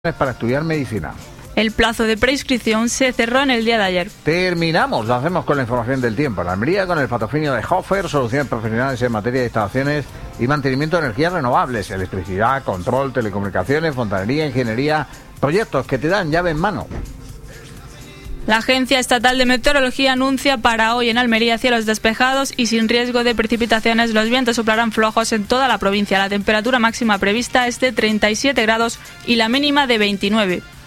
para estudiar medicina. El plazo de prescripción se cerró en el día de ayer. Terminamos, lo hacemos con la información del tiempo. En Almería, con el patrocinio de Hofer, soluciones profesionales en materia de instalaciones y mantenimiento de energías renovables, electricidad, control, telecomunicaciones, fontanería, ingeniería, proyectos que te dan llave en mano. La Agencia Estatal de Meteorología anuncia para hoy en Almería cielos despejados y sin riesgo de precipitaciones. Los vientos soplarán flojos en toda la provincia. La temperatura máxima prevista es de 37 grados y la mínima de 29.